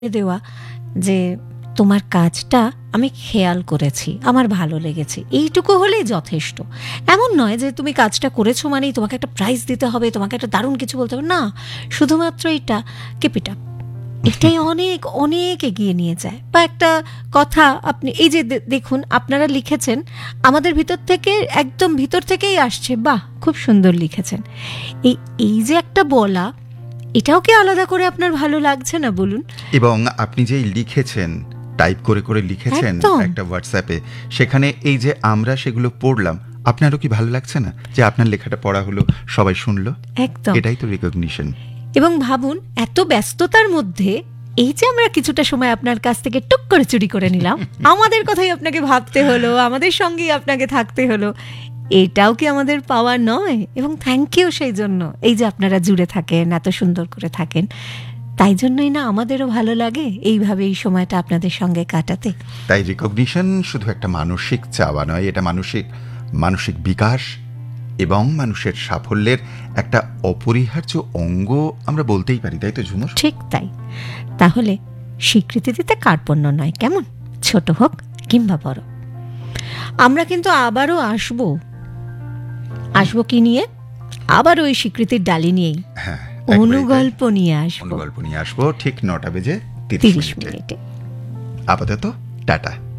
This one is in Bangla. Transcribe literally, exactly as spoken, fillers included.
দেওয়া যে তোমার কাজটা আমি খেয়াল করেছি, আমার ভালো লেগেছে, এইটুকু হলেই যথেষ্ট। এমন নয় যে তুমি কাজটা করেছো মানেই তোমাকে একটা প্রাইজ দিতে হবে, তোমাকে একটা দারুণ কিছু বলতে হবে, না, শুধুমাত্র এটা কিপ ইট আপ, এটাই অনেক অনেক এগিয়ে নিয়ে যায়। বা একটা কথা আপনি এই যে দেখুন আপনারা লিখেছেন, আমাদের ভিতর থেকে একদম ভিতর থেকেই আসছে, বাহ খুব সুন্দর লিখেছেন, এই এই যে একটা বলা, এটাও কি আলাদা করে আপনার ভালো লাগছে না বলুন? এবং আপনি যেই লিখেছেন, টাইপ করে করে লিখেছেন একটা হোয়াটসঅ্যাপে, সেখানে এই যে আমরা সেগুলো পড়লাম, আপনারও কি ভালো লাগছে না যে আপনার লেখাটা পড়া হলো, সবাই শুনলো? একদম, এটাই তো রিকগনিশন। এবং ভাবুন এত ব্যস্ততার মধ্যে এই যে আমরা কিছুটা সময় আপনার কাছ থেকে টুক করে চুরি করে নিলাম, আমাদের কথাই আপনাকে ভাবতে হলো, আমাদের সঙ্গেই আপনাকে থাকতে হলো, এটাও কি আমাদের পাওয়া নয়? এবং থ্যাংক ইউ সেই জন্য, এই যে আপনারা জুড়ে থাকেন, এত সুন্দর করে থাকেন, তাই জন্যই না আমাদেরও ভালো লাগে এইভাবে এই সময়টা আপনাদের সঙ্গে কাটাতে। তাই রিকগনিশন শুধু একটা মানসিক চাওয়া নয়, এটা মানসিক মানসিক বিকাশ এবং মানুষের সাফল্যের একটা অপরিহার্য অঙ্গ আমরা বলতেই পারি, তাই তো ঝুমুর? ঠিক তাই। তাহলে স্বীকৃতি দিতে কার্পণ্য নয়, কেমন, ছোট হোক কিংবা বড়। আমরা কিন্তু আবারও আসবো, আসবো কি নিয়ে? আবার ওই স্বীকৃতির ডালি নিয়েই, হ্যাঁ, অনুগল্প নিয়ে আসবো, অনুগল্প নিয়ে আসবো ঠিক নটা বেজে তিরিশ মিনিটে। আপাতত টাটা।